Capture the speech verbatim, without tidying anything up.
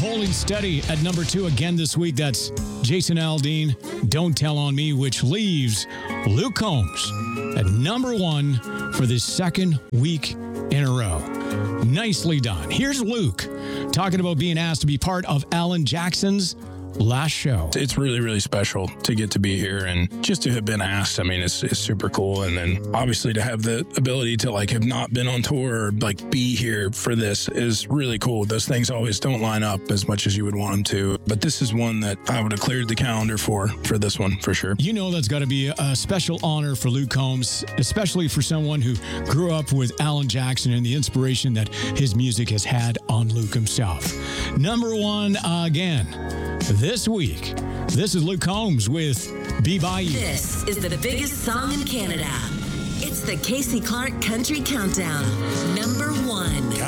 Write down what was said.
holding steady at number two again this week. That's Jason Aldean, Don't Tell on Me, which leaves Luke Combs at number one for the second week in a row. Nicely done. Here's Luke talking about being asked to be part of Alan Jackson's last show. It's really, really special to get to be here and just to have been asked. I mean, it's, it's super cool. And then obviously to have the ability to like have not been on tour or like be here for this is really cool. Those things always don't line up as much as you would want them to. But this is one that I would have cleared the calendar for, for this one, for sure. You know that's got to be a special honor for Luke Combs, especially for someone who grew up with Alan Jackson and the inspiration that his music has had on Luke himself. Number one again. This week, this is Luke Combs with Be By You. This is the biggest song in Canada. It's the Casey Clark Country Countdown. Number